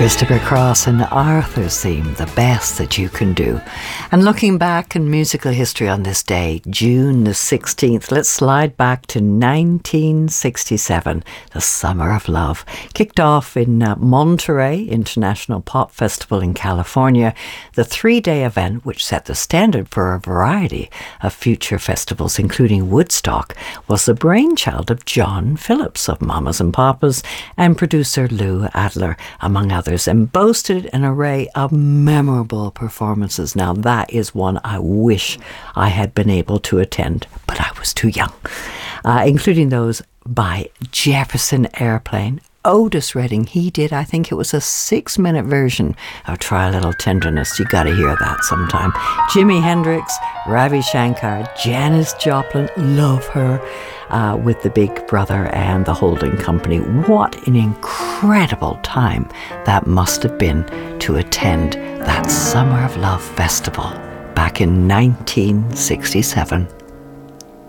Christopher Cross and Arthur's theme, The Best That You Can Do. And looking back in musical history on this day, June the 16th, let's slide back to 1967, the Summer of Love. Kicked off in Monterey International Pop Festival in California, the 3-day event, which set the standard for a variety of future festivals, including Woodstock, was the brainchild of John Phillips of Mamas and Papas and producer Lou Adler, among others, and boasted an array of memorable performances. Now that is one I wish I had been able to attend, but I was too young, including those by Jefferson Airplane, Otis Redding. He did, I think it was a 6-minute version of Try a Little Tenderness. You got to hear that sometime. Jimi Hendrix, Ravi Shankar, Janis Joplin, love her, with the Big Brother and the Holding Company. What an incredible time that must have been to attend that Summer of Love festival back in 1967.